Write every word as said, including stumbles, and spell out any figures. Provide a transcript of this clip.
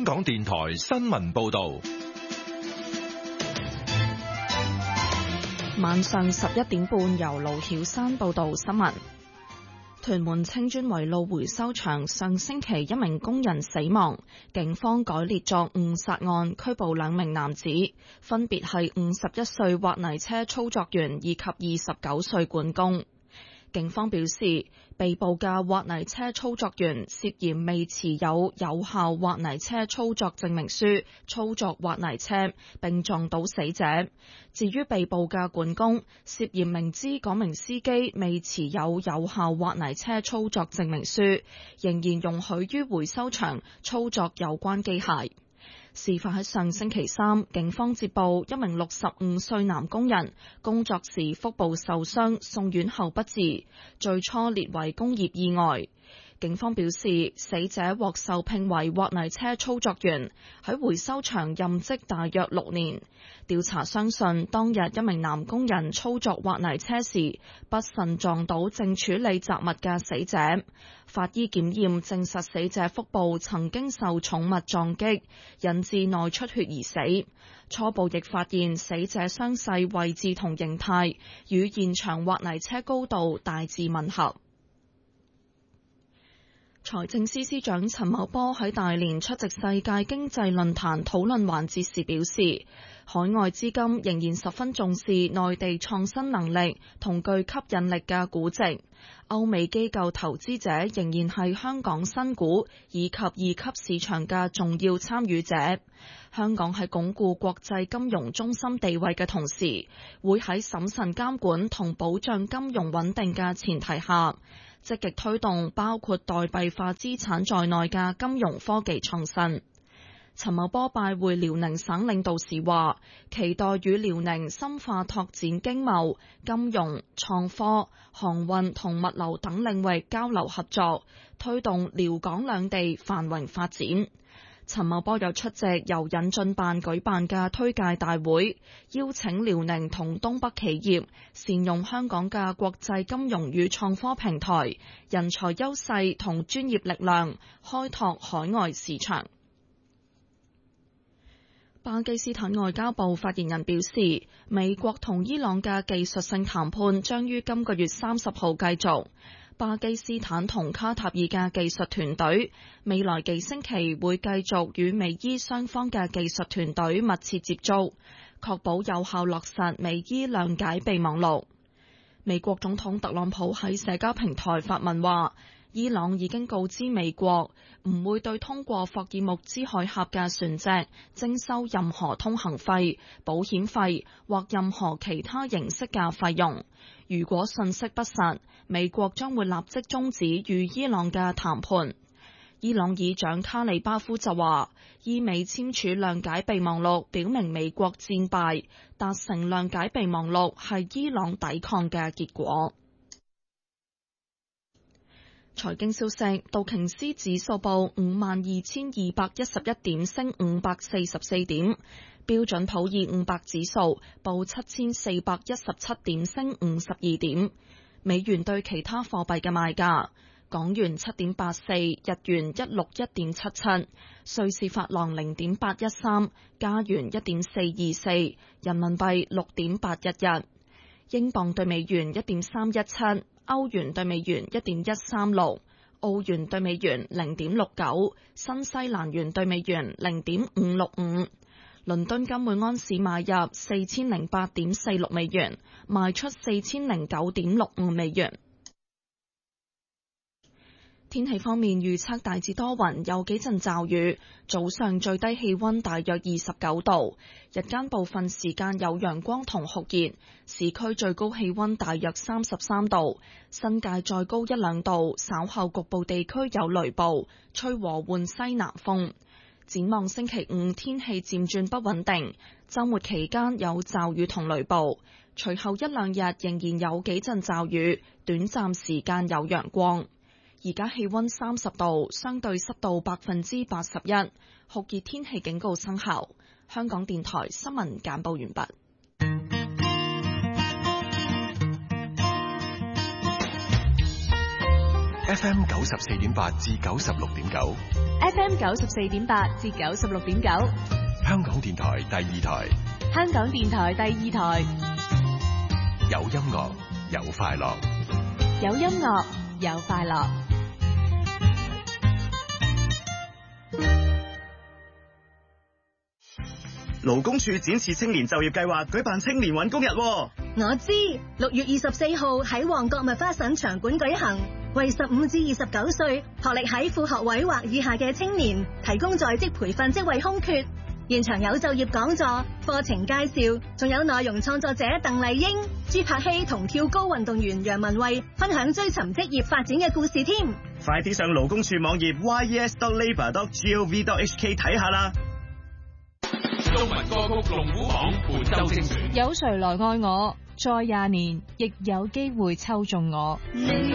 香港電台新聞報道。 晚上十一點半，由盧曉山報道新聞。屯門青磚圍路回收場上星期一名工人死亡，警方改列作誤殺案，拘捕兩名男子，分別係五十一歲挖泥車操作員以及二十九歲管工。警方表示，被捕嘅挖泥車操作員涉嫌未持有有效挖泥車操作證明書操作挖泥車，並撞倒死者。至於被捕嘅管工，涉嫌明知嗰名司機未持有有效挖泥車操作證明書，仍然容許於回收場操作有關機械。事發喺上星期三，警方接報一名六十五歲男工人工作時腹部受傷，送院後不治，最初列為工業意外。警方表示，死者獲受聘為挖泥車操作員，喺回收場任職大約六年。調查相信，當日一名男工人操作挖泥車時，不慎撞到正處理雜物嘅死者。法醫檢驗證實死者腹部曾經受重物撞擊，引致內出血而死。初步亦發現死者傷勢位置同形態與現場挖泥車高度大致吻合。財政司司長陳茂波喺大連出席世界經濟論壇討論環節時表示，海外資金仍然十分重視內地創新能力同具吸引力嘅估值，歐美機構投資者仍然係香港新股以及二級市場嘅重要參與者。香港喺鞏固國際金融中心地位嘅同時，會喺審慎監管同保障金融穩定嘅前提下，積極推動包括代幣化資產在內嘅金融科技創新。陳茂波拜會遼寧省領導時話，期待與遼寧深化拓展經貿、金融、創科、航運同物流等領域交流合作，推動遼港兩地繁榮發展。陳茂波又出席由引進辦舉辦嘅推介大會，邀請遼寧同東北企業善用香港嘅國際金融與創科平台、人才優勢同專業力量，開拓海外市場。巴基斯坦外交部發言人表示，美國同伊朗嘅技術性談判將於今個月三十號繼續。巴基斯坦同卡塔爾嘅技術團隊未來幾星期會繼續與美伊雙方嘅技術團隊密切接觸，確保有效落實美伊諒解備忘錄。美國總統特朗普喺社交平台發文話，伊朗已經告知美國唔會對通過霍爾木茲海峽嘅船隻徵收任何通行費、保險費或任何其他形式嘅費用。如果信息不實，美國將會立即終止與伊朗嘅談判。伊朗議長卡里巴夫就話，伊美簽署諒解備忘錄表明美國戰敗，達成諒解備忘錄係伊朗抵抗嘅結果。財經消息，道瓊斯指數報五萬二千二百一十一點，升五百四十四點；標準普爾五百指數報七千四百一十七點，升五十二點。美元對其他貨幣嘅賣價：港元七點八四，日元一六一點七七，瑞士法郎零點八一三，加元一點四二四，人民幣六點八一一，英鎊對美元一點三一七。歐元對美元一點一三六，澳元對美元零點六九，新西蘭元對美元零點五六五。倫敦金每安士買入四千零八點四六美元，賣出四千零九點六五美元。天氣方面預測大致多雲，有幾陣驟雨，早上最低氣溫大約二十九度，日間部分時間有陽光同酷熱，市區最高氣溫大約三十三度，新界再高一兩度，稍後局部地區有雷暴，吹和緩西南風。展望星期五天氣漸轉不穩定，週末期間有驟雨同雷暴，隨後一兩日仍然有幾陣驟雨，短暫時間有陽光。而家氣溫三十度，相對濕度百分之八十一，酷熱天氣警告生效。香港電台新聞簡報完畢。 F M 九十四點八至九十六點九 ，F M 九十四點八至九十六點九， 香港電台第二台， 香港電台第二台， 有音樂有快樂， 有音樂有快樂。 勞工處展翅青年就業計劃舉辦青年搵工日。 我知，六月二十四號喺旺角麥花臣場館舉行，為十五至二十九歲學歷喺副學位或以下嘅青年提供在職培訓職位空缺。現場有就業講座、課程介紹，仲有內容創作者鄧麗英、朱柏希同跳高運動員楊文慧分享追尋職業發展嘅故事添。 快啲上勞工處網頁 y e s dot labour dot gov dot h k 睇下啦。 中文歌曲龍虎榜本周精選， 有誰來愛我？再廿年，亦有機會抽中我。